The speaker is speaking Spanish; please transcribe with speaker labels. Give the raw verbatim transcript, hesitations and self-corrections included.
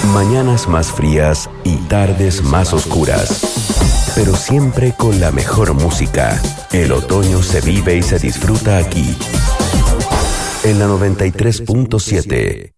Speaker 1: Mañanas más frías y tardes más oscuras, pero siempre con la mejor música. El otoño se vive y se disfruta aquí, en la noventa y tres punto siete.